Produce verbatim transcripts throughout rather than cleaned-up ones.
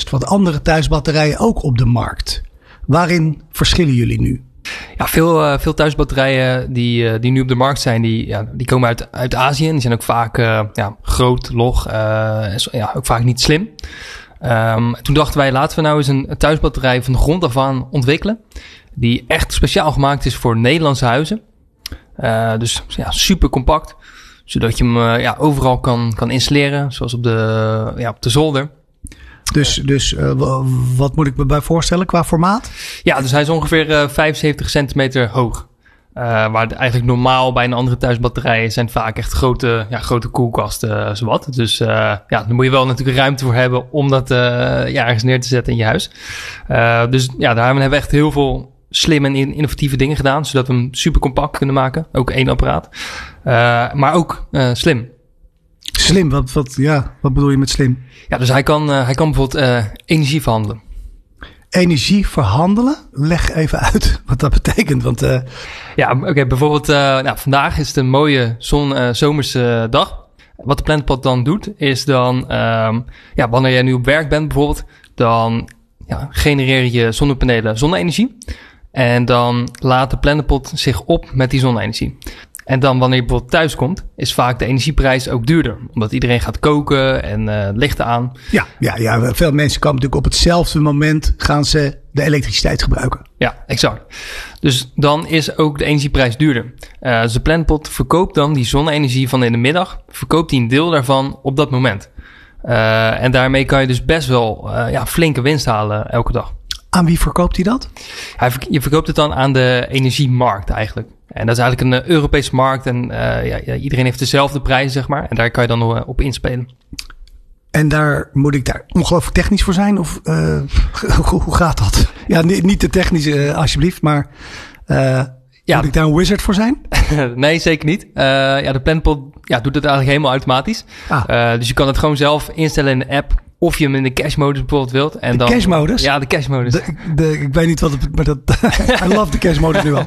best wat andere thuisbatterijen ook op de markt. Waarin verschillen jullie nu? Ja, veel, uh, veel thuisbatterijen die, uh, die nu op de markt zijn, die, ja, die komen uit, uit Azië. En die zijn ook vaak uh, ja, groot, log, uh, ja, ook vaak niet slim. Um, toen dachten wij, laten we nou eens een, een thuisbatterij van de grond af aan ontwikkelen. Die echt speciaal gemaakt is voor Nederlandse huizen. Uh, dus ja, super compact. Zodat je hem uh, ja, overal kan, kan installeren. Zoals op de, ja, op de zolder. Dus, dus uh, wat moet ik me bij voorstellen qua formaat? Ja, dus hij is ongeveer uh, vijfenzeventig centimeter hoog. Uh, waar eigenlijk normaal bij een andere thuisbatterijen zijn vaak echt grote, ja, grote koelkasten uh, zowat. Dus uh, ja, daar moet je wel natuurlijk ruimte voor hebben om dat uh, ja, ergens neer te zetten in je huis. Uh, dus ja, daar hebben we echt heel veel slim en innovatieve dingen gedaan. Zodat we hem super compact kunnen maken. Ook één apparaat. Uh, maar ook uh, slim. Slim, wat, wat, ja, wat bedoel je met slim? Ja, dus hij kan, uh, hij kan bijvoorbeeld uh, energie verhandelen. Energie verhandelen? Leg even uit wat dat betekent. Want, uh... Ja, oké. Okay, bijvoorbeeld uh, nou, vandaag is het een mooie zon, uh, zomerse dag. Wat de PlanetPot dan doet, is dan... Um, ja, wanneer jij nu op werk bent bijvoorbeeld... dan ja, genereer je zonnepanelen zonne-energie. En dan laat de PlanetPot zich op met die zonne-energie. En dan wanneer je bijvoorbeeld thuis komt, is vaak de energieprijs ook duurder. Omdat iedereen gaat koken en uh, lichten aan. Ja, ja, ja, veel mensen komen natuurlijk op hetzelfde moment gaan ze de elektriciteit gebruiken. Ja, exact. Dus dan is ook de energieprijs duurder. Uh, dus de PlanetPot verkoopt dan die zonne-energie van in de middag. Verkoopt hij een deel daarvan op dat moment. Uh, en daarmee kan je dus best wel uh, ja, flinke winst halen elke dag. Aan wie verkoopt hij dat? Hij, je verkoopt het dan aan de energiemarkt eigenlijk. En dat is eigenlijk een uh, Europese markt. En uh, ja, ja, iedereen heeft dezelfde prijzen, zeg maar. En daar kan je dan uh, op inspelen. En daar moet ik daar ongelooflijk technisch voor zijn? Of uh, hoe gaat dat? Ja, niet, niet te technisch uh, alsjeblieft, maar uh, ja. Moet ik daar een wizard voor zijn? Nee, zeker niet. Uh, ja, de PlanetPot ja, doet het eigenlijk helemaal automatisch. Ah. Uh, dus je kan het gewoon zelf instellen in de app. Of je hem in de cache-modus bijvoorbeeld wilt. En de dan, cache-modus? Ja, de cache-modus. De, de, ik weet niet wat het... Maar dat, I love de cache-modus nu al.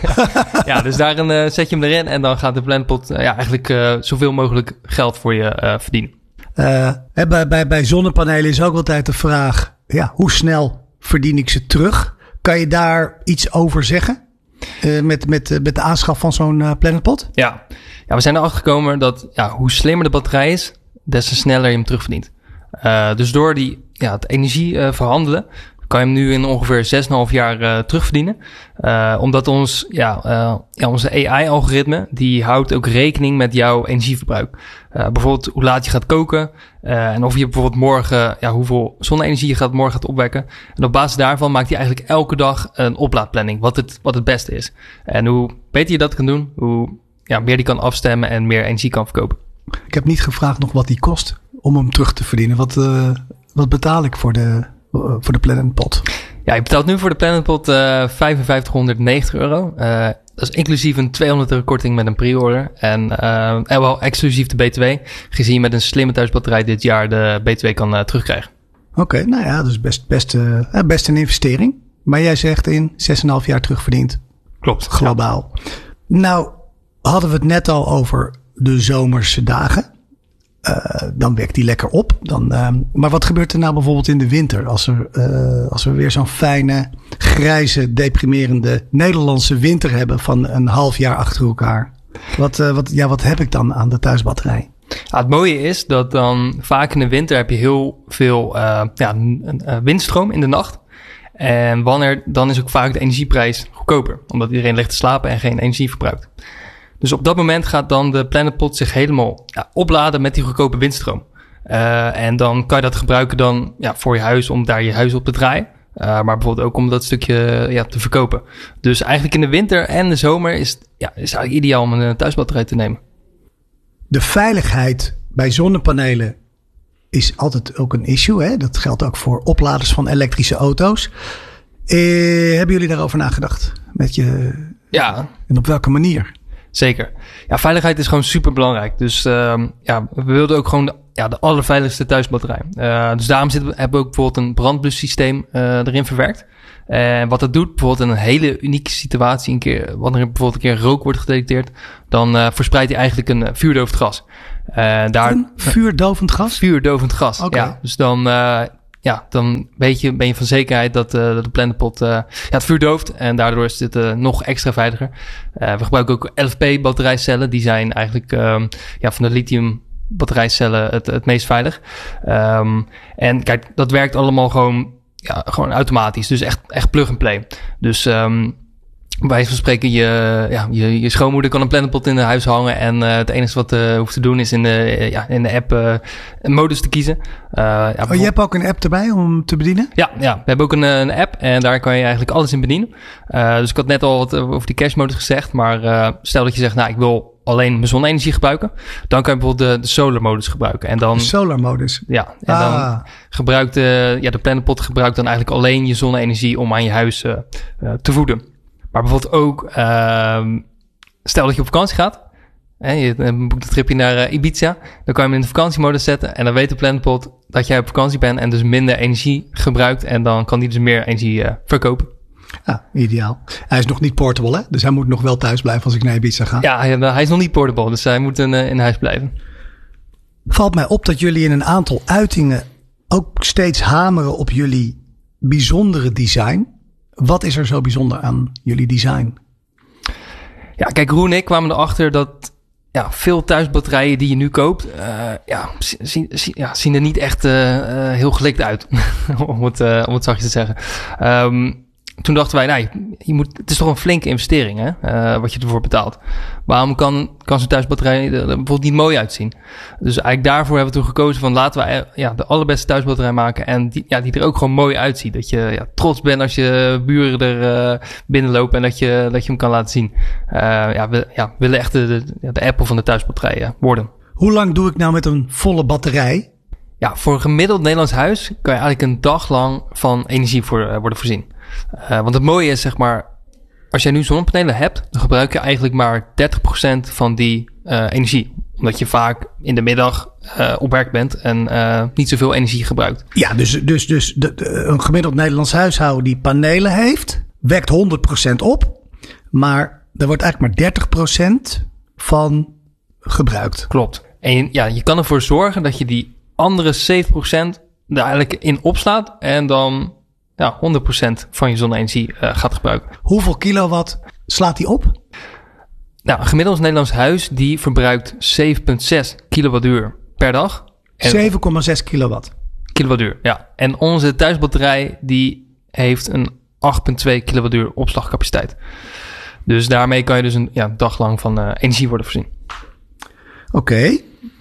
Ja, dus daarin uh, zet je hem erin. En dan gaat de PlanetPot uh, ja, eigenlijk uh, zoveel mogelijk geld voor je uh, verdienen. Uh, bij, bij, bij zonnepanelen is ook altijd de vraag... Ja, hoe snel verdien ik ze terug? Kan je daar iets over zeggen? Uh, met, met, met de aanschaf van zo'n uh, PlanetPot? Ja. ja, we zijn erachter gekomen dat ja, hoe slimmer de batterij is... des te sneller je hem terugverdient. Uh, dus door die, ja, het energie uh, verhandelen... kan je hem nu in ongeveer zes komma vijf jaar uh, terugverdienen. Uh, omdat ons, ja, uh, ja, onze A I-algoritme... die houdt ook rekening met jouw energieverbruik. Uh, bijvoorbeeld hoe laat je gaat koken... Uh, en of je bijvoorbeeld morgen... ja, hoeveel zonne-energie je gaat morgen gaat opwekken. En op basis daarvan maakt hij eigenlijk elke dag... een oplaadplanning, wat het, wat het beste is. En hoe beter je dat kan doen... hoe ja, meer die kan afstemmen... en meer energie kan verkopen. Ik heb niet gevraagd nog wat die kost... om hem terug te verdienen. Wat, uh, wat betaal ik voor de, uh, voor de PlanetPot? Ja, je betaalt nu voor de PlanetPot uh, vijfenvijftighonderdnegentig euro. Uh, dat is inclusief een tweehonderd euro korting met een pre-order. En, uh, en wel exclusief de B T W. Gezien je met een slimme thuisbatterij dit jaar de B T W kan uh, terugkrijgen. Oké, okay, nou ja, dat is best, best, uh, best een investering. Maar jij zegt in zes komma vijf jaar terugverdiend. Klopt. Globaal. Ja. Nou, hadden we het net al over de zomerse dagen. Uh, dan werkt die lekker op. Dan, uh, maar wat gebeurt er nou bijvoorbeeld in de winter? Als, er, uh, als we weer zo'n fijne, grijze, deprimerende Nederlandse winter hebben van een half jaar achter elkaar. Wat, uh, wat, ja, wat heb ik dan aan de thuisbatterij? Ja, het mooie is dat dan vaak in de winter heb je heel veel uh, ja, een, een windstroom in de nacht. En wanneer, dan is ook vaak de energieprijs goedkoper. Omdat iedereen ligt te slapen en geen energie verbruikt. Dus op dat moment gaat dan de PlanetPot zich helemaal ja, opladen met die goedkope windstroom. Uh, en dan kan je dat gebruiken dan ja, voor je huis om daar je huis op te draaien. Uh, maar bijvoorbeeld ook om dat stukje ja, te verkopen. Dus eigenlijk in de winter en de zomer is het ja, is eigenlijk ideaal om een thuisbatterij te nemen. De veiligheid bij zonnepanelen is altijd ook een issue. Hè? Dat geldt ook voor opladers van elektrische auto's. Eh, hebben jullie daarover nagedacht? Met je, ja. En op welke manier? Zeker. Ja, veiligheid is gewoon super belangrijk. Dus uh, ja, we wilden ook gewoon de, ja, de allerveiligste thuisbatterij. Uh, dus daarom zitten we, hebben we ook bijvoorbeeld een brandblussysteem uh, erin verwerkt. En wat dat doet, bijvoorbeeld in een hele unieke situatie, een keer, wanneer er bijvoorbeeld een keer rook wordt gedetecteerd, dan uh, verspreidt hij eigenlijk een uh, vuurdovend gas. Uh, daar, een vuurdovend gas? Vuurdovend gas, okay. Ja. Dus dan, uh, ja, dan weet je, ben je van zekerheid dat, uh, dat de Planetpot uh, ja, het vuur dooft. En daardoor is dit uh, nog extra veiliger. Uh, we gebruiken ook elf P batterijcellen. Die zijn eigenlijk um, ja, van de lithium batterijcellen het, het meest veilig. Um, en kijk, dat werkt allemaal gewoon, ja, gewoon automatisch. Dus echt, echt plug and play. Dus um, bij wijze van spreken, je, ja, je, je schoonmoeder kan een Planetpot in huis hangen. En uh, het enige wat uh, hoeft te doen is in de, uh, ja, in de app uh, een modus te kiezen. Uh, ja, oh, je hebt ook een app erbij om hem te bedienen? Ja, ja, we hebben ook een, een app en daar kan je eigenlijk alles in bedienen. Uh, dus ik had net al wat over die cashmodus gezegd. Maar uh, stel dat je zegt, nou, ik wil alleen mijn zonne-energie gebruiken. Dan kan je bijvoorbeeld de, de solar-modus gebruiken. En dan, de solar-modus? Ja, en ah. dan gebruikt de, ja, de Planetpot gebruikt dan eigenlijk alleen je zonne-energie om aan je huis uh, uh, te voeden. Maar bijvoorbeeld ook, uh, stel dat je op vakantie gaat. Hè, je boekt een tripje naar uh, Ibiza. Dan kan je hem in de vakantiemodus zetten. En dan weet de Planetpot dat jij op vakantie bent en dus minder energie gebruikt. En dan kan die dus meer energie uh, verkopen. Ja, ideaal. Hij is nog niet portable, hè? Dus hij moet nog wel thuis blijven als ik naar Ibiza ga. Ja, hij, hij is nog niet portable, dus hij moet in, uh, in huis blijven. Valt mij op dat jullie in een aantal uitingen ook steeds hameren op jullie bijzondere design. Wat is er zo bijzonder aan jullie design? Ja, kijk, Roel en ik kwamen erachter dat ja, veel thuisbatterijen die je nu koopt, uh, ja, zien, zien, ja, zien er niet echt uh, uh, heel gelikt uit, om, het, uh, om het zachtjes te zeggen. Um, toen dachten wij, nou, je moet, het is toch een flinke investering, hè, uh, wat je ervoor betaalt. Waarom kan, kan zo'n thuisbatterij er bijvoorbeeld niet mooi uitzien? Dus eigenlijk daarvoor hebben we toen gekozen van laten we ja, de allerbeste thuisbatterij maken en die, ja, die er ook gewoon mooi uitziet. Dat je ja, trots bent als je buren er uh, binnenlopen en dat je, dat je hem kan laten zien. Uh, ja, we ja, willen echt de, de, de Apple van de thuisbatterij uh, worden. Hoe lang doe ik nou met een volle batterij? Ja, voor een gemiddeld Nederlands huis kan je eigenlijk een dag lang van energie voor, uh, worden voorzien. Uh, want het mooie is, zeg maar, als jij nu zonnepanelen hebt, dan gebruik je eigenlijk maar dertig procent van die uh, energie. Omdat je vaak in de middag uh, op werk bent en uh, niet zoveel energie gebruikt. Ja, dus, dus, dus de, de, een gemiddeld Nederlands huishouden die panelen heeft, wekt honderd procent op. Maar er wordt eigenlijk maar dertig procent van gebruikt. Klopt. En ja, je kan ervoor zorgen dat je die andere zeventig procent er eigenlijk in opslaat en dan ja, honderd procent van je zonne-energie uh, gaat gebruiken. Hoeveel kilowatt slaat die op? Nou, een gemiddeld Nederlands huis die verbruikt zeven komma zes kilowattuur per dag. zeven komma zes kilowatt. Kilowattuur, ja. En onze thuisbatterij die heeft een acht komma twee kilowattuur opslagcapaciteit. Dus daarmee kan je dus een ja, dag lang van uh, energie worden voorzien. Oké. Okay.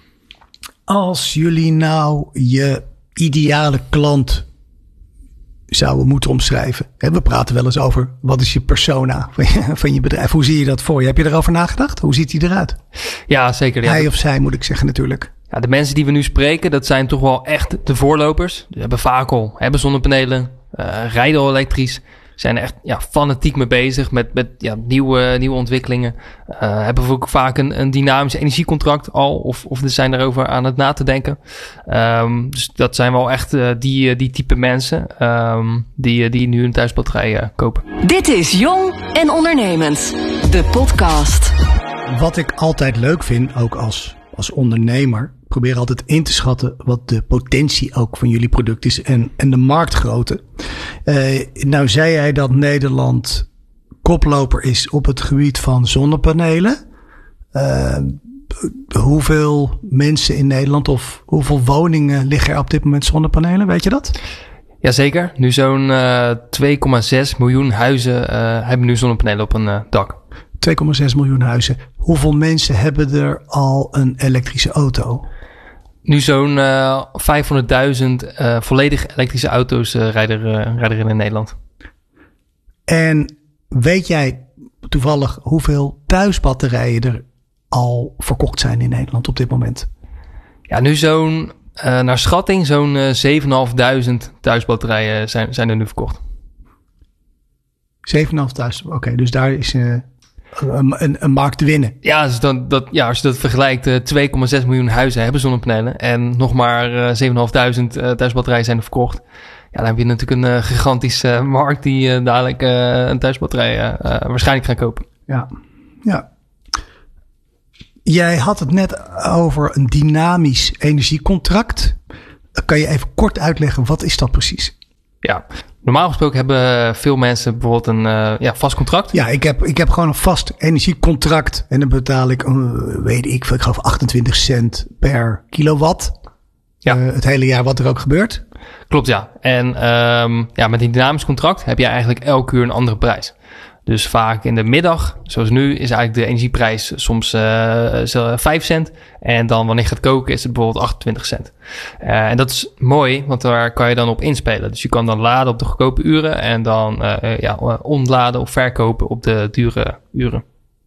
Als jullie nou je ideale klant zouden moeten omschrijven. We praten wel eens over wat is je persona van je, van je bedrijf. Hoe zie je dat voor je? Heb je erover nagedacht? Hoe ziet hij eruit? Ja, zeker. Ja. Hij of zij moet ik zeggen natuurlijk. Ja, de mensen die we nu spreken, dat zijn toch wel echt de voorlopers. Die hebben vaak al, hebben zonnepanelen, uh, rijden al elektrisch. Zijn er echt ja, fanatiek mee bezig met, met ja, nieuwe, nieuwe ontwikkelingen. Uh, hebben we ook vaak een, een dynamisch energiecontract al. Of, of zijn erover aan het na te denken. Um, dus dat zijn wel echt uh, die, die type mensen um, die, die nu een thuisbatterij uh, kopen. Dit is Jong en Ondernemend. De podcast. Wat ik altijd leuk vind, ook als, als ondernemer. Probeer altijd in te schatten wat de potentie ook van jullie product is en, en de marktgrootte. Uh, nou zei jij dat Nederland koploper is op het gebied van zonnepanelen. Uh, hoeveel mensen in Nederland of hoeveel woningen liggen er op dit moment zonnepanelen? Weet je dat? Jazeker. Nu zo'n uh, twee komma zes miljoen huizen uh, hebben nu zonnepanelen op een uh, dak. twee komma zes miljoen huizen. Hoeveel mensen hebben er al een elektrische auto? Nu zo'n uh, vijfhonderdduizend uh, volledig elektrische auto's uh, rijden, uh, rijden er in Nederland. En weet jij toevallig hoeveel thuisbatterijen er al verkocht zijn in Nederland op dit moment? Ja, nu zo'n, uh, naar schatting, zo'n uh, zevenduizend vijfhonderd thuisbatterijen zijn, zijn er nu verkocht. zevenduizend vijfhonderd, oké. Okay, dus daar is uh, een, een, een markt te winnen. Ja, dus dat, dat, ja, als je dat vergelijkt, uh, twee komma zes miljoen huizen hebben zonnepanelen. En nog maar uh, zevenduizend vijfhonderd uh, thuisbatterijen zijn er verkocht. Ja, dan heb je natuurlijk een uh, gigantische uh, markt die uh, dadelijk uh, een thuisbatterij uh, uh, waarschijnlijk gaat kopen. Ja, ja. Jij had het net over een dynamisch energiecontract. Kan je even kort uitleggen, wat is dat precies? Ja, normaal gesproken hebben veel mensen bijvoorbeeld een uh, ja, vast contract. Ja, ik heb, ik heb gewoon een vast energiecontract. En dan betaal ik, uh, weet ik, ik geloof achtentwintig cent per kilowatt. Ja. Uh, het hele jaar wat er ook gebeurt. Klopt, ja. En um, ja, met een dynamisch contract heb je eigenlijk elke uur een andere prijs. Dus vaak in de middag, zoals nu, is eigenlijk de energieprijs soms uh, vijf cent. En dan wanneer je gaat koken is het bijvoorbeeld achtentwintig cent. Uh, en dat is mooi, want daar kan je dan op inspelen. Dus je kan dan laden op de goedkope uren en dan uh, ja, ontladen of verkopen op de dure uren.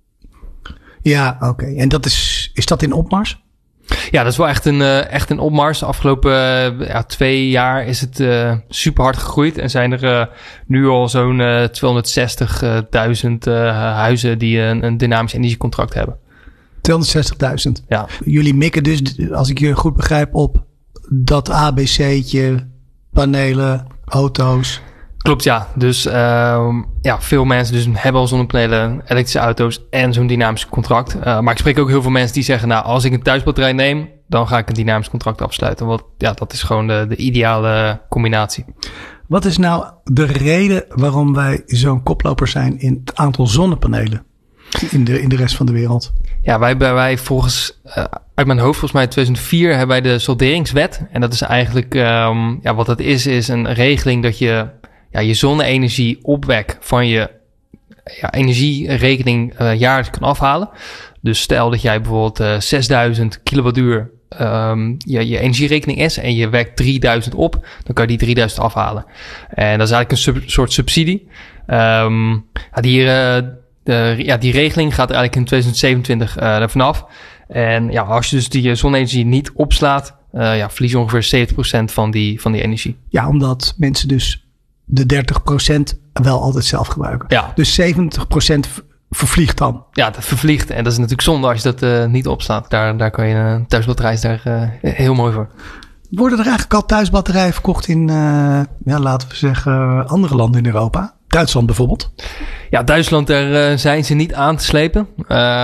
Ja, oké. Okay. En dat is, is dat in opmars? Ja, dat is wel echt een, uh, echt een opmars. De afgelopen uh, ja, twee jaar is het uh, super hard gegroeid. En zijn er uh, nu al zo'n uh, tweehonderdzestigduizend uh, huizen die een, een dynamisch energiecontract hebben. tweehonderdzestigduizend? Ja. Jullie mikken dus, als ik je goed begrijp, op dat A B C'tje, panelen, auto's. Klopt, ja. Dus uh, ja, veel mensen dus hebben al zonnepanelen, elektrische auto's en zo'n dynamisch contract. Uh, maar ik spreek ook heel veel mensen die zeggen, nou, als ik een thuisbatterij neem, dan ga ik een dynamisch contract afsluiten. Want ja, dat is gewoon de, de ideale combinatie. Wat is nou de reden waarom wij zo'n koploper zijn in het aantal zonnepanelen in de, in de rest van de wereld? Ja, wij, wij volgens, uh, uit mijn hoofd, volgens mij in tweeduizend vier hebben wij de solderingswet. En dat is eigenlijk, um, ja, wat dat is, is een regeling dat je ja, je zonne-energie opwek van je ja, energierekening uh, jaarlijks kan afhalen. Dus stel dat jij bijvoorbeeld uh, zesduizend kilowattuur um, je, je energierekening is en je wekt drieduizend op, dan kan je die drieduizend afhalen. En dat is eigenlijk een sub, soort subsidie. Um, ja, die, uh, de, ja, die regeling gaat er eigenlijk in tweeduizend zevenentwintig uh, er vanaf. En ja, als je dus die zonne-energie niet opslaat, uh, ja, verlies je ongeveer zeventig procent van die, van die energie. Ja, omdat mensen dus de dertig procent wel altijd zelf gebruiken. Ja. Dus zeventig procent vervliegt dan. Ja, dat vervliegt. En dat is natuurlijk zonde als je dat uh, niet opslaat. Daar, daar kan je een thuisbatterij is daar uh, heel mooi voor. Worden er eigenlijk al thuisbatterijen verkocht in, uh, ja, laten we zeggen, andere landen in Europa? Duitsland bijvoorbeeld? Ja, Duitsland, daar uh, zijn ze niet aan te slepen. Uh,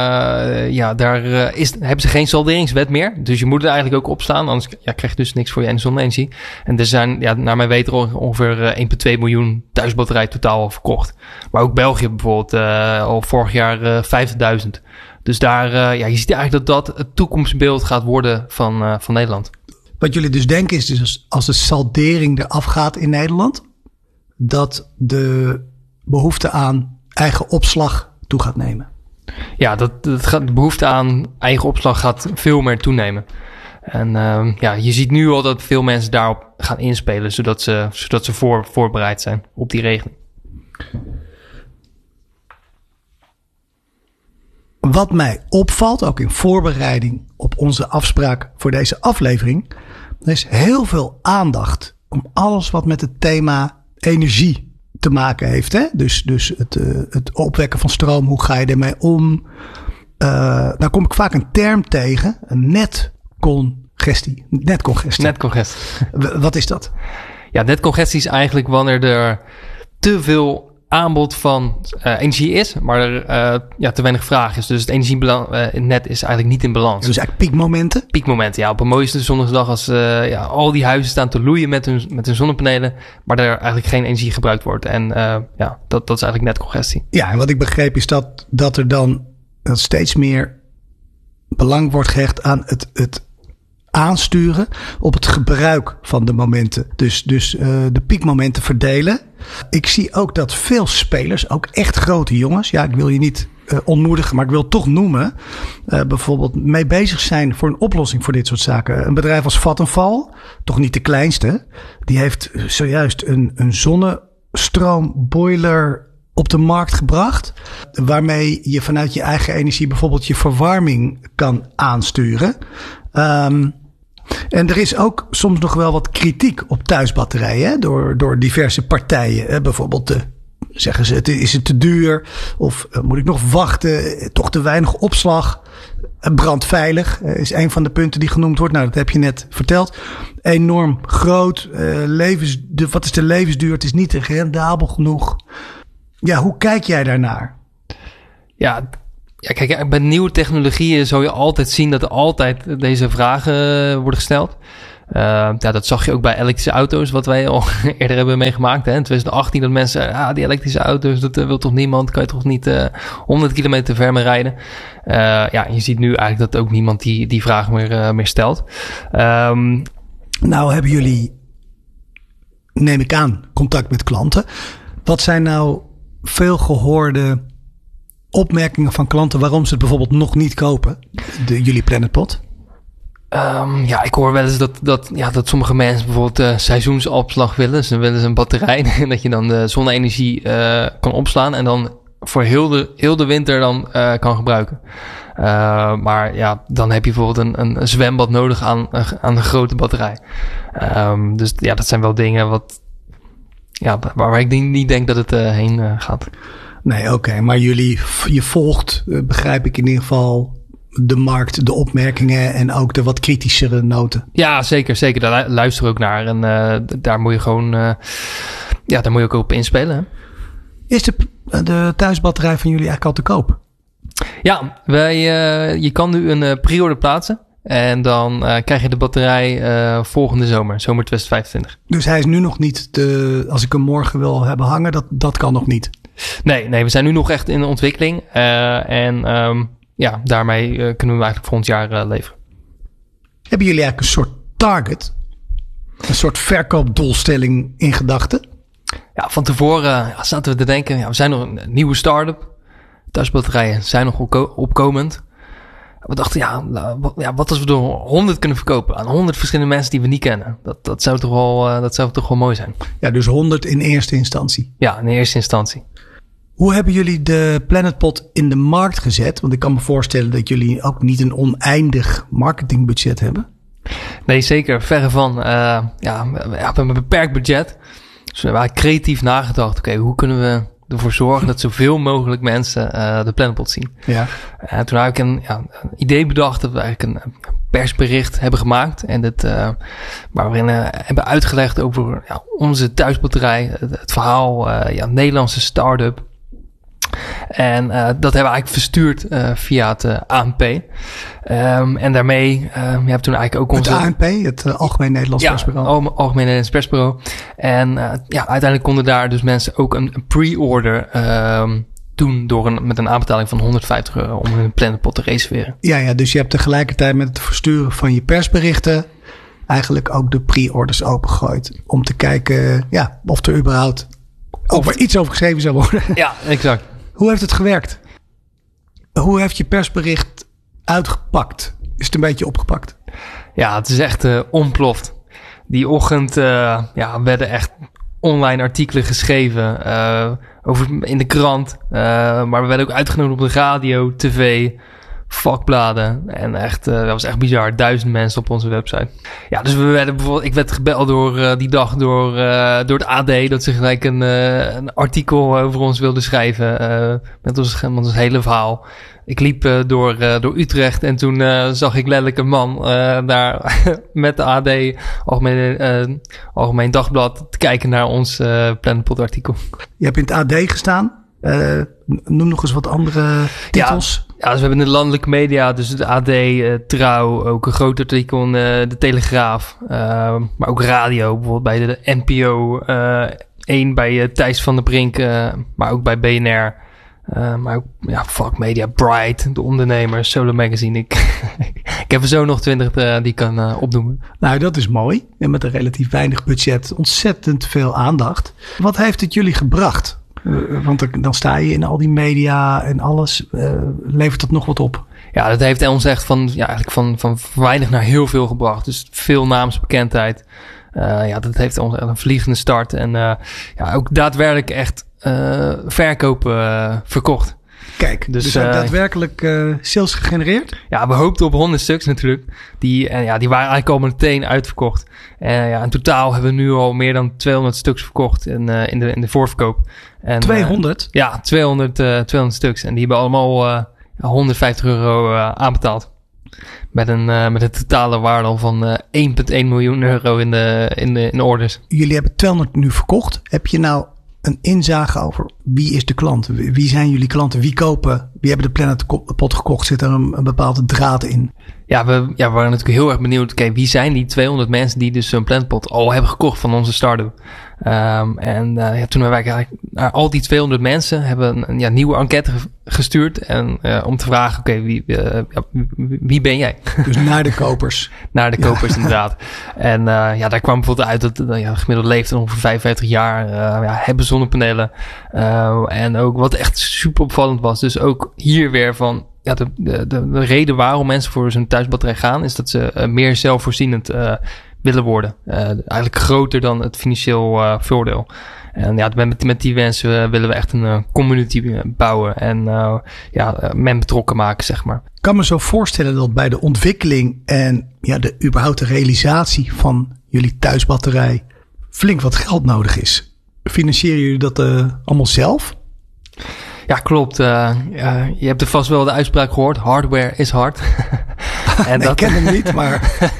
ja, daar uh, is, hebben ze geen salderingswet meer. Dus je moet er eigenlijk ook op staan. Anders ja, krijg je dus niks voor je zonne-energie. En er zijn, ja, naar mijn weten, ongeveer uh, één komma twee miljoen thuisbatterijen totaal al verkocht. Maar ook België bijvoorbeeld, uh, al vorig jaar uh, vijftigduizend. Dus daar, uh, ja, je ziet eigenlijk dat dat het toekomstbeeld gaat worden van, uh, van Nederland. Wat jullie dus denken is dus als de saldering eraf gaat in Nederland, dat de behoefte aan eigen opslag toe gaat nemen. Ja, dat, dat gaat, de behoefte aan eigen opslag gaat veel meer toenemen. En uh, ja, je ziet nu al dat veel mensen daarop gaan inspelen, zodat ze, zodat ze voor, voorbereid zijn op die regeling. Wat mij opvalt, ook in voorbereiding op onze afspraak voor deze aflevering, er is heel veel aandacht om alles wat met het thema energie te maken heeft. Hè? Dus, dus het, uh, het opwekken van stroom, hoe ga je ermee om? Uh, dan kom ik vaak een term tegen, een netcongestie. Netcongestie. Netcongestie. Wat is dat? Ja, netcongestie is eigenlijk wanneer er te veel aanbod van uh, energie is, maar er uh, ja, te weinig vraag is. Dus het energienet uh, is eigenlijk niet in balans. Dus eigenlijk piekmomenten? Piekmomenten, ja. Op een mooiste zonnige dag als uh, ja, al die huizen staan te loeien met hun, met hun zonnepanelen, maar er eigenlijk geen energie gebruikt wordt. En uh, ja, dat, dat is eigenlijk netcongestie. Ja, en wat ik begreep is dat, dat er dan dat steeds meer belang wordt gehecht aan het, het aansturen op het gebruik van de momenten. Dus, dus uh, de piekmomenten verdelen. Ik zie ook dat veel spelers, ook echt grote jongens, ja, ik wil je niet uh, ontmoedigen, maar ik wil het toch noemen, uh, bijvoorbeeld mee bezig zijn voor een oplossing voor dit soort zaken. Een bedrijf als Vattenfall, toch niet de kleinste, die heeft zojuist een, een zonnestroomboiler op de markt gebracht, waarmee je vanuit je eigen energie bijvoorbeeld je verwarming kan aansturen. Um, En er is ook soms nog wel wat kritiek op thuisbatterijen, hè, door, door diverse partijen. Hè. Bijvoorbeeld de, zeggen ze, is het te duur? Of uh, moet ik nog wachten? Toch te weinig opslag? Brandveilig uh, is een van de punten die genoemd wordt. Nou, dat heb je net verteld. Enorm groot. Uh, levens, de, wat is de levensduur? Het is niet rendabel genoeg. Ja, hoe kijk jij daarnaar? Ja, Ja, kijk, bij nieuwe technologieën zou je altijd zien dat er altijd deze vragen worden gesteld. Uh, ja, dat zag je ook bij elektrische auto's, wat wij al eerder hebben meegemaakt. Hè? In twintig achttien dat mensen, ah, die elektrische auto's, dat uh, wil toch niemand, kan je toch niet uh, honderd kilometer ver mee rijden. Uh, ja, je ziet nu eigenlijk dat ook niemand die, die vraag meer, uh, meer stelt. Um, nou hebben jullie, neem ik aan, contact met klanten. Wat zijn nou veel gehoorde opmerkingen van klanten waarom ze het bijvoorbeeld nog niet kopen, de, jullie PlanetPod? Um, ja, ik hoor wel eens dat, dat, ja, dat sommige mensen bijvoorbeeld uh, seizoensopslag willen. Dus dan willen ze een batterij en dat je dan de zonne-energie uh, kan opslaan en dan voor heel de, heel de winter dan uh, kan gebruiken. Uh, maar ja, dan heb je bijvoorbeeld een, een zwembad nodig aan, aan een grote batterij. Um, dus ja, dat zijn wel dingen wat, ja, waar ik niet denk dat het uh, heen uh, gaat. Nee, oké. Okay, maar jullie, je volgt, uh, begrijp ik in ieder geval, de markt, de opmerkingen en ook de wat kritischere noten. Ja, zeker. Zeker. Daar luister ook naar. En uh, daar moet je gewoon, uh, ja, daar moet je ook op inspelen. Hè? Is de, de thuisbatterij van jullie eigenlijk al te koop? Ja, wij, uh, je kan nu een uh, pre-order plaatsen. En dan uh, krijg je de batterij uh, volgende zomer, zomer twintig vijfentwintig. Dus hij is nu nog niet, de, als ik hem morgen wil hebben hangen, dat, dat kan nog niet? Nee, nee, we zijn nu nog echt in de ontwikkeling. Uh, en um, ja, daarmee uh, kunnen we hem eigenlijk volgend jaar uh, leveren. Hebben jullie eigenlijk een soort target? Een soort verkoopdoelstelling in gedachten? Ja, van tevoren ja, zaten we te denken, ja, we zijn nog een nieuwe start-up. Thuisbatterijen zijn nog opko- opkomend. We dachten, ja, ja, wat als we er honderd kunnen verkopen aan honderd verschillende mensen die we niet kennen? Dat, dat, zou toch wel, uh, dat zou toch wel mooi zijn. Ja, dus honderd in eerste instantie. Ja, in eerste instantie. Hoe hebben jullie de PlanetPod in de markt gezet? Want ik kan me voorstellen dat jullie ook niet een oneindig marketingbudget hebben. Nee, zeker. Verre van. Uh, ja, we hebben een beperkt budget. Dus we hebben creatief nagedacht. Oké, okay, hoe kunnen we ervoor zorgen dat zoveel mogelijk mensen uh, de PlanetPod zien? Ja. En uh, toen heb ik een, ja, een idee bedacht dat we eigenlijk een persbericht hebben gemaakt. En dat, uh, waarin we hebben uitgelegd over ja, onze thuisbatterij. Het, het verhaal, uh, ja, Nederlandse start-up. En uh, dat hebben we eigenlijk verstuurd uh, via het uh, A N P. Um, en daarmee uh, we hebben toen eigenlijk ook onze... Het A N P, het uh, Algemeen Nederlands ja, Persbureau. Ja, het Algemeen Nederlands Persbureau. En uh, ja, uiteindelijk konden daar dus mensen ook een, een pre-order um, doen door een, met een aanbetaling van honderdvijftig euro om hun PlanetPod te reserveren. Ja, ja, dus je hebt tegelijkertijd met het versturen van je persberichten eigenlijk ook de pre-orders opengegooid. Om te kijken ja, of er überhaupt of er iets over geschreven zou worden. Ja, exact. Hoe heeft het gewerkt? Hoe heeft je persbericht uitgepakt? Is het een beetje opgepakt? Ja, het is echt uh, ontploft. Die ochtend uh, ja, werden echt online artikelen geschreven. Uh, over in de krant. Uh, maar we werden ook uitgenodigd op de radio, tv, vakbladen. En echt, uh, dat was echt bizar. Duizend mensen op onze website. Ja, dus we werden bijvoorbeeld, ik werd gebeld door uh, die dag door, uh, door het A D. Dat ze gelijk een, uh, een artikel over ons wilden schrijven. Uh, met, ons, met ons hele verhaal. Ik liep uh, door, uh, door Utrecht en toen uh, zag ik letterlijk een man uh, daar met de A D, Algemeen, uh, Algemeen Dagblad, te kijken naar ons uh, PlanetPod artikel. Je hebt in het A D gestaan. Uh, noem nog eens wat andere titels. Ja, ja, dus we hebben in de landelijke media, dus het A D, uh, Trouw, ook een groot artikel in uh, de Telegraaf. Uh, maar ook radio, bijvoorbeeld bij de, de N P O uh, één, bij uh, Thijs van der Brink, uh, maar ook bij B N R. Uh, maar ook, ja, vakmedia, Bright, De Ondernemer, Solo Magazine. Ik, ik heb er zo nog twintig uh, die ik kan uh, opnoemen. Nou, dat is mooi. En met een relatief weinig budget ontzettend veel aandacht. Wat heeft het jullie gebracht? Uh, want er, dan sta je in al die media en alles. Uh, levert dat nog wat op? Ja, dat heeft ons echt van, ja, eigenlijk van, van weinig naar heel veel gebracht. Dus veel naamsbekendheid. Uh, ja, dat heeft ons een vliegende start. En uh, ja, ook daadwerkelijk echt uh, verkopen uh, verkocht. Kijk, dus, dus uh, daadwerkelijk uh, sales gegenereerd? Ja, we hoopten op honderd stuks natuurlijk. Die, en ja, die waren eigenlijk al meteen uitverkocht. En ja, in totaal hebben we nu al meer dan tweehonderd stuks verkocht in, uh, in, de, in de voorverkoop. En, tweehonderd? Uh, ja, tweehonderd, uh, tweehonderd stuks. En die hebben allemaal uh, honderdvijftig euro uh, aanbetaald. Met een, uh, met een totale waarde al van uh, één komma één miljoen euro in de, in de in de orders. Jullie hebben tweehonderd nu verkocht. Heb je nou een inzage over wie is de klant? Wie zijn jullie klanten? Wie kopen? Wie hebben de Planet Pot gekocht? Zit er een, een bepaalde draad in? Ja, we, ja, we waren natuurlijk heel erg benieuwd. Oké, wie zijn die tweehonderd mensen die dus zo'n Planet Pot al hebben gekocht van onze start-up? Um, en uh, ja, toen hebben wij eigenlijk naar al die tweehonderd mensen hebben een, een ja, nieuwe enquête gestuurd. En uh, om te vragen, oké, wie, uh, ja, wie, wie ben jij? Dus naar de kopers. Naar de kopers, ja. Inderdaad. En uh, ja, daar kwam bijvoorbeeld uit dat uh, ja, de gemiddelde leeftijd ongeveer vijfenvijftig jaar uh, ja, hebben zonnepanelen. Uh, en ook wat echt super opvallend was. Dus ook hier weer van ja, de, de, de, de reden waarom mensen voor zo'n thuisbatterij gaan, is dat ze uh, meer zelfvoorzienend uh, willen worden. Uh, eigenlijk groter dan het financieel uh, voordeel. En ja, met, met die mensen uh, willen we echt een uh, community bouwen en uh, ja, uh, men betrokken maken, zeg maar. Ik kan me zo voorstellen dat bij de ontwikkeling en ja, de überhaupt de realisatie van jullie thuisbatterij flink wat geld nodig is. Financieren jullie dat uh, allemaal zelf? Ja, klopt. Uh, uh, je hebt er vast wel de uitspraak gehoord. Hardware is hard. en nee, dat... Ik ken hem niet, maar...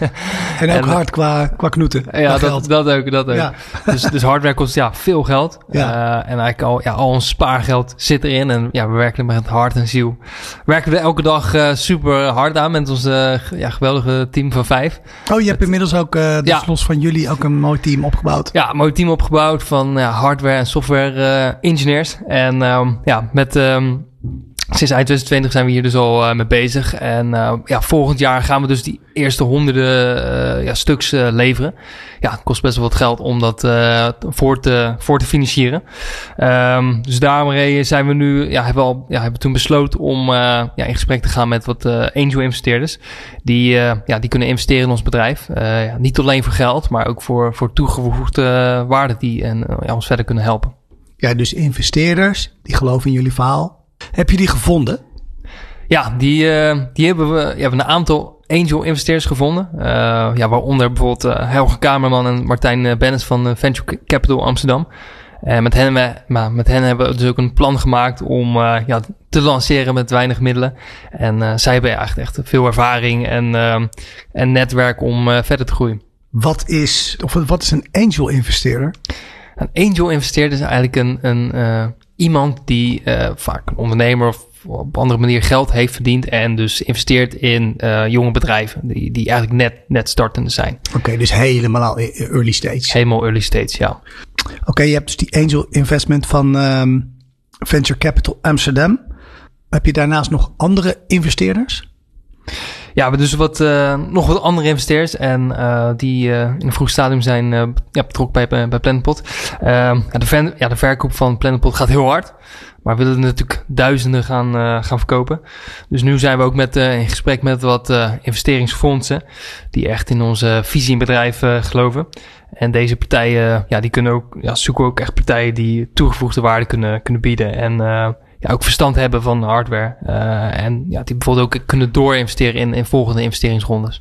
en ook en, hard qua, qua knoeten. Ja, dat, dat ook. Dat ook. Ja. Dus, dus hardware kost ja, veel geld. Ja. Uh, en eigenlijk al, ja, al ons spaargeld zit erin. En ja, we werken er met hart en ziel. Werken we elke dag uh, super hard aan met ons uh, ja, geweldige team van vijf. Oh, je hebt het, inmiddels ook, uh, dus ja. los van jullie, ook een mooi team opgebouwd. Ja, een mooi team opgebouwd van ja, hardware en software uh, engineers. En um, ja, met... Um, Sinds eind twintig twintig zijn we hier dus al uh, mee bezig. En uh, ja, volgend jaar gaan we dus die eerste honderden uh, ja, stuks uh, leveren. Ja, het kost best wel wat geld om dat uh, voor, te, voor te financieren. Um, dus daarmee zijn we nu, ja, hebben we al, ja, hebben toen besloten om uh, ja, in gesprek te gaan met wat uh, angel investeerders. Die, uh, ja, die kunnen investeren in ons bedrijf. Uh, ja, niet alleen voor geld, maar ook voor, voor toegevoegde uh, waarde die en, uh, ja, ons verder kunnen helpen. Ja, dus investeerders die geloven in jullie verhaal. Heb je die gevonden? Ja, die, uh, die hebben we, ja, we hebben een aantal angel investeerders gevonden. Uh, ja, waaronder bijvoorbeeld uh, Helge Kamerman en Martijn Bennis van uh, Venture Capital Amsterdam. En met hen, we, maar met hen hebben we dus ook een plan gemaakt om uh, ja, te lanceren met weinig middelen. En uh, zij hebben eigenlijk echt veel ervaring en, uh, en netwerk om uh, verder te groeien. Wat is, of wat is een angel investeerder? Een angel investeerder is eigenlijk een, een uh, iemand die uh, vaak een ondernemer of op andere manier geld heeft verdiend en dus investeert in uh, jonge bedrijven die, die eigenlijk net, net startende zijn. Oké, okay, dus helemaal early stage. Helemaal early stage, ja. Oké, okay, je hebt dus die angel investment van um, Venture Capital Amsterdam. Heb je daarnaast nog andere investeerders? Ja, we hebben dus wat, uh, nog wat andere investeerders en uh, die uh, in een vroeg stadium zijn uh, ja, betrokken bij, bij Planet Pot. Uh, ja, de, ven, ja, de verkoop van Planet Pot gaat heel hard, maar we willen natuurlijk duizenden gaan, uh, gaan verkopen. Dus nu zijn we ook met, uh, in gesprek met wat uh, investeringsfondsen die echt in onze visie in bedrijf uh, geloven. En deze partijen, ja, die kunnen ook, ja, zoeken ook echt partijen die toegevoegde waarde kunnen, kunnen bieden en uh, ja, ook verstand hebben van hardware. Uh, en ja, die bijvoorbeeld ook kunnen doorinvesteren in, in volgende investeringsrondes.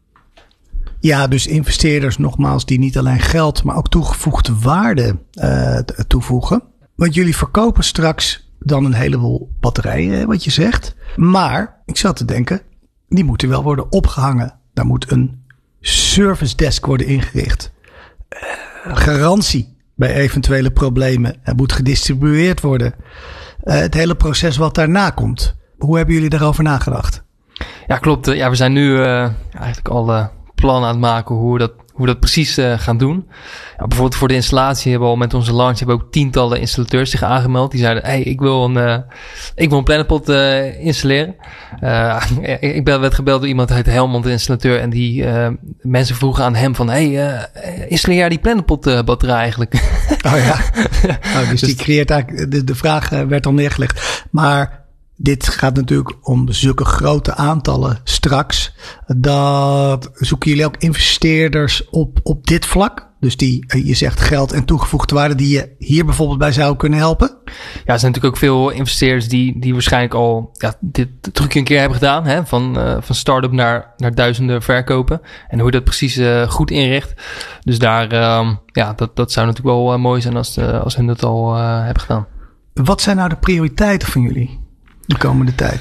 Ja, dus investeerders nogmaals die niet alleen geld, maar ook toegevoegde waarde uh, toevoegen. Want jullie verkopen straks dan een heleboel batterijen, wat je zegt. Maar, ik zat te denken, die moeten wel worden opgehangen. Daar moet een service desk worden ingericht. Uh, garantie bij eventuele problemen. Er moet gedistribueerd worden. Uh, het hele proces wat daarna komt. Hoe hebben jullie daarover nagedacht? Ja, klopt. Ja, we zijn nu uh, eigenlijk al uh, plannen aan het maken hoe we dat, hoe we dat precies uh, gaan doen. Ja, bijvoorbeeld voor de installatie hebben we al met onze launch hebben we ook tientallen installateurs zich aangemeld. Die zeiden, hey, ik wil een, uh, ik wil een Planet Pot uh, installeren. Uh, ik ben werd gebeld door iemand uit Helmond, de installateur. En die uh, mensen vroegen aan hem van, hey, uh, installeer jij die Planet Pot uh, batterij eigenlijk? Oh ja, oh, dus, dus die creëert eigenlijk, de, de vraag uh, werd al neergelegd. Maar dit gaat natuurlijk om zulke grote aantallen straks. Dat zoeken jullie ook investeerders op, op dit vlak? Dus die, je zegt geld en toegevoegde waarde die je hier bijvoorbeeld bij zou kunnen helpen? Ja, er zijn natuurlijk ook veel investeerders die, die waarschijnlijk al ja, dit trucje een keer hebben gedaan. Hè? Van, uh, van start-up naar, naar duizenden verkopen. En hoe je dat precies uh, goed inricht. Dus daar, uh, ja, dat, dat zou natuurlijk wel uh, mooi zijn als, de, als hun dat al uh, hebben gedaan. Wat zijn nou de prioriteiten van jullie de komende tijd? Ja,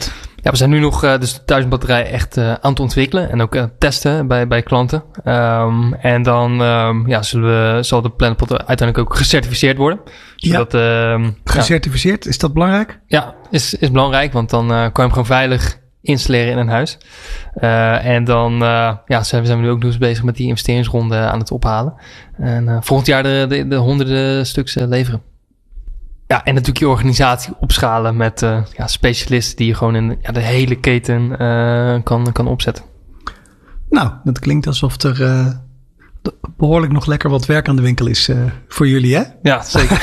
Ja, we zijn nu nog uh, dus de thuisbatterij echt uh, aan het ontwikkelen en ook uh, testen bij, bij klanten. Um, en dan um, ja, zullen we, zal de Planetpot uiteindelijk ook gecertificeerd worden. Zodat, ja. Uh, gecertificeerd, ja. Is dat belangrijk? Ja, is, is belangrijk, want dan uh, kan je hem gewoon veilig installeren in een huis. Uh, en dan uh, ja, zijn, zijn we nu ook dus bezig met die investeringsronde aan het ophalen. En uh, volgend jaar de, de, de honderden stuks uh, leveren. Ja, en natuurlijk je organisatie opschalen met uh, ja, specialisten die je gewoon in ja, de hele keten uh, kan, kan opzetten. Nou, dat klinkt alsof er uh, behoorlijk nog lekker wat werk aan de winkel is uh, voor jullie, hè? Ja, zeker.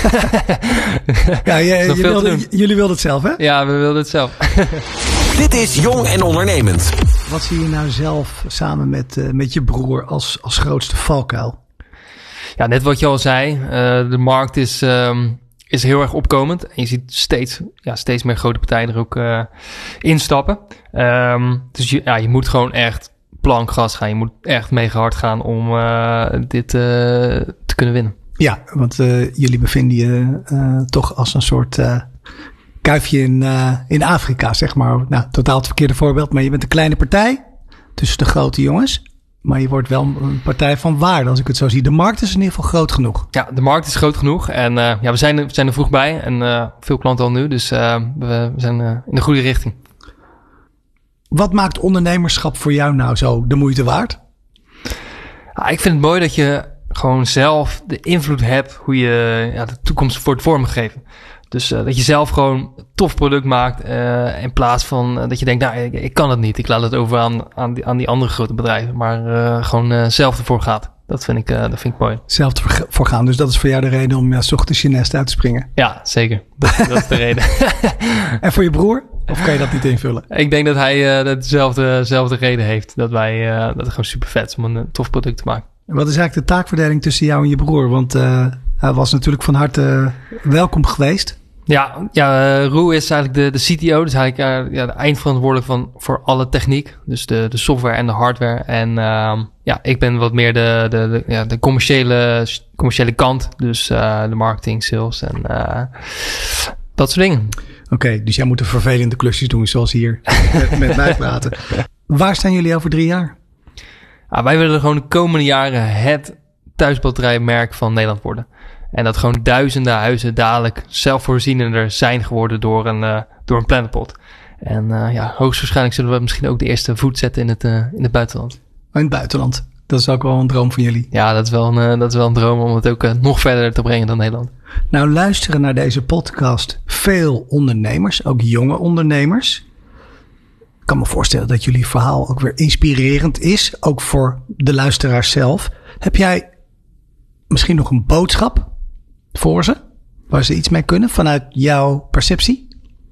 ja, je, je wilde, j- jullie wilden het zelf, hè? Ja, we wilden het zelf. Dit is Jong en Ondernemend. Wat zie je nou zelf samen met, uh, met je broer als, als grootste valkuil? Ja, net wat je al zei. Uh, de markt is... Um, is heel erg opkomend. En je ziet steeds, ja, steeds meer grote partijen er ook uh, instappen. Um, dus je, ja, je moet gewoon echt plankgas gaan. Je moet echt mega hard gaan om uh, dit uh, te kunnen winnen. Ja, want uh, jullie bevinden je uh, toch als een soort uh, kuifje in, uh, in Afrika, zeg maar. Nou, totaal het verkeerde voorbeeld. Maar je bent een kleine partij tussen de grote jongens. Maar je wordt wel een partij van waarde, als ik het zo zie. De markt is in ieder geval groot genoeg. Ja, de markt is groot genoeg. En uh, ja, we zijn, er, we zijn er vroeg bij. En uh, veel klanten al nu. Dus uh, we, we zijn uh, in de goede richting. Wat maakt ondernemerschap voor jou nou zo de moeite waard? Ja, ik vind het mooi dat je gewoon zelf de invloed hebt hoe je ja, de toekomst wordt vormgegeven. Dus uh, dat je zelf gewoon een tof product maakt uh, in plaats van uh, dat je denkt, nou, ik, ik kan het niet. Ik laat het over aan, aan, die, aan die andere grote bedrijven. Maar uh, gewoon uh, zelf ervoor gaat. Dat vind ik, uh, dat vind ik mooi. Zelf ervoor gaan. Dus dat is voor jou de reden om ja, 's ochtends je nest uit te springen? Ja, zeker. Dat, dat is de reden. En voor je broer? Of kan je dat niet invullen? Ik denk dat hij uh, dezelfde, dezelfde reden heeft. Dat wij uh, dat het gewoon super vet is om een uh, tof product te maken. Wat is eigenlijk de taakverdeling tussen jou en je broer? Want uh, hij was natuurlijk van harte uh, welkom geweest. Ja, ja uh, Roel is eigenlijk de, de C T O. Dus eigenlijk uh, ja, de eindverantwoordelijk van voor alle techniek. Dus de, de software en de hardware. En uh, ja, ik ben wat meer de, de, de, ja, de commerciële, commerciële kant. Dus uh, de marketing, sales en uh, dat soort dingen. Oké, okay, dus jij moet de vervelende klusjes doen zoals hier met, met mij praten. Waar staan jullie over drie jaar? Ja, wij willen gewoon de komende jaren het thuisbatterijmerk van Nederland worden. En dat gewoon duizenden huizen dadelijk zelfvoorzienender zijn geworden door een, uh, door een Planetpot. En uh, ja, hoogstwaarschijnlijk zullen we misschien ook de eerste voet zetten in het, uh, in het buitenland. In het buitenland? Dat is ook wel een droom van jullie. Ja, dat is wel een, uh, dat is wel een droom om het ook uh, nog verder te brengen dan Nederland. Nou, luisteren naar deze podcast veel ondernemers, ook jonge ondernemers. Ik kan me voorstellen dat jullie verhaal ook weer inspirerend is. Ook voor de luisteraars zelf. Heb jij misschien nog een boodschap voor ze? Waar ze iets mee kunnen vanuit jouw perceptie?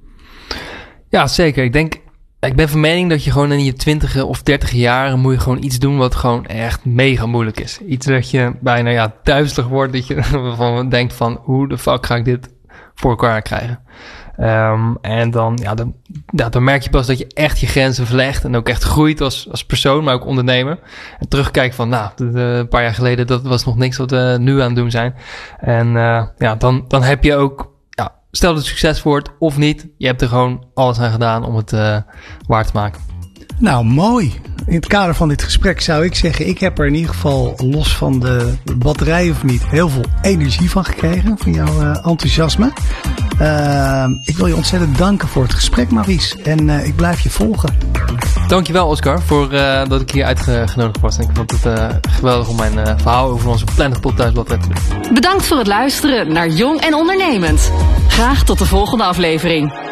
Ja, zeker. Ik denk, ik ben van mening dat je gewoon in je twintig of dertig jaren moet je gewoon iets doen wat gewoon echt mega moeilijk is. Iets dat je bijna ja, duizelig wordt. Dat je van denkt van hoe de fuck ga ik dit voor elkaar krijgen? Um, en dan, ja, dan, ja, dan merk je pas dat je echt je grenzen verlegt. En ook echt groeit als, als persoon, maar ook ondernemer. En terugkijkt van, nou, de, de, een paar jaar geleden, dat was nog niks wat we nu aan het doen zijn. En uh, ja, dan, dan heb je ook, ja, stel dat het succes wordt of niet. Je hebt er gewoon alles aan gedaan om het uh, waar te maken. Nou, mooi. In het kader van dit gesprek zou ik zeggen, ik heb er in ieder geval los van de batterij of niet heel veel energie van gekregen. Van jouw uh, enthousiasme. Uh, ik wil je ontzettend danken voor het gesprek, Maurice. En uh, ik blijf je volgen. Dankjewel, Oscar, voor uh, dat ik hier uitgenodigd was. En ik vond het uh, geweldig om mijn uh, verhaal over onze Planetpot thuisbatterij te doen. Bedankt voor het luisteren naar Jong en Ondernemend. Graag tot de volgende aflevering.